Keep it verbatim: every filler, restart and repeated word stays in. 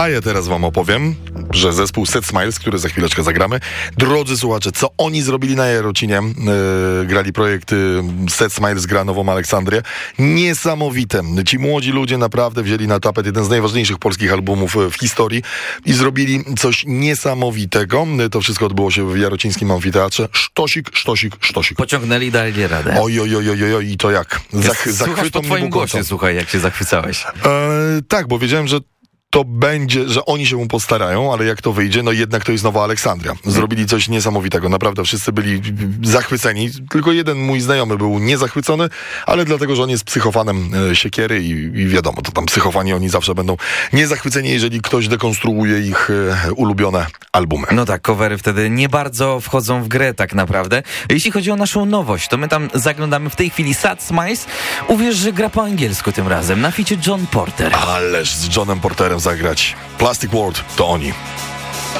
A ja teraz wam opowiem, że zespół Set Smiles, który za chwileczkę zagramy, drodzy słuchacze, co oni zrobili na Jarocinie, yy, grali projekt yy, Set Smiles gra Nową Aleksandrię, niesamowite. Ci młodzi ludzie naprawdę wzięli na tapet jeden z najważniejszych polskich albumów w historii i zrobili coś niesamowitego. To wszystko odbyło się w Jarocińskim Amfiteatrze. Sztosik, sztosik, sztosik. Pociągnęli i dali radę. Oj, oj, oj, oj, oj, i to jak? Zach, Słuchasz po twoim głosie, słuchaj, jak się zachwycałeś. E, tak, bo wiedziałem, że to będzie, że oni się mu postarają, ale jak to wyjdzie, no jednak to jest Nowa Aleksandria. Zrobili coś niesamowitego, naprawdę wszyscy byli zachwyceni. Tylko jeden mój znajomy był niezachwycony, ale dlatego, że on jest psychofanem e, Siekiery i, i wiadomo, to tam psychofani oni zawsze będą niezachwyceni, jeżeli ktoś dekonstruuje ich e, ulubione albumy. No tak, covery wtedy nie bardzo wchodzą w grę tak naprawdę. Jeśli chodzi o naszą nowość, to my tam zaglądamy w tej chwili Set Smiles. Uwierz, że gra po angielsku tym razem, na ficie John Porter. Ależ z Johnem Porterem zagrać. Plastic World to oni.